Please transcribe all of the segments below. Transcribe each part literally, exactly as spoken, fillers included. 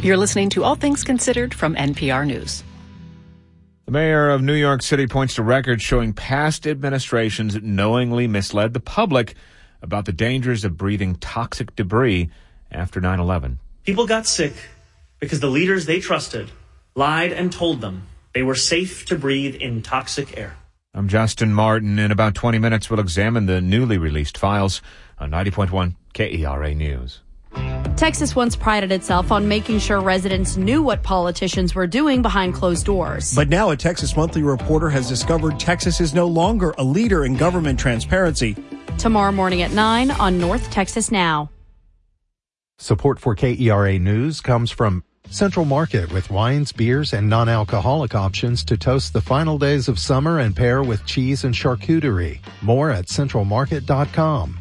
You're listening to All Things Considered from N P R News. The mayor of New York City points to records showing past administrations knowingly misled the public about the dangers of breathing toxic debris after nine eleven. People got sick because the leaders they trusted lied and told them they were safe to breathe in toxic air. I'm Justin Martin. In about twenty minutes, we'll examine the newly released files on ninety point one K E R A News. Texas once prided itself on making sure residents knew what politicians were doing behind closed doors. But now a Texas Monthly reporter has discovered Texas is no longer a leader in government transparency. Tomorrow morning at nine on North Texas Now. Support for K E R A News comes from Central Market, with wines, beers, and non-alcoholic options to toast the final days of summer and pair with cheese and charcuterie. More at central market dot com.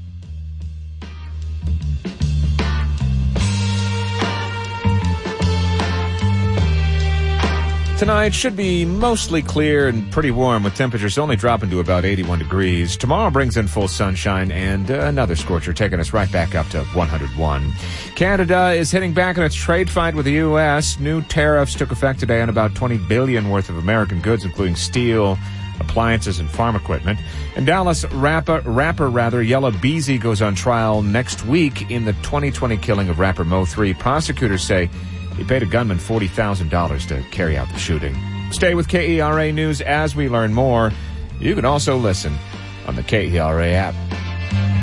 Tonight should be mostly clear and pretty warm, with temperatures only dropping to about eighty-one degrees. Tomorrow brings in full sunshine and uh, another scorcher, taking us right back up to one hundred one. Canada is hitting back in its trade fight with the U S. New tariffs took effect today on about twenty billion dollars worth of American goods, including steel, appliances, and farm equipment. And Dallas rapper, rapper rather, Yella Beezy goes on trial next week in the twenty twenty killing of rapper Mo three. Prosecutors say he paid a gunman forty thousand dollars to carry out the shooting. Stay with K E R A News as we learn more. You can also listen on the K E R A app.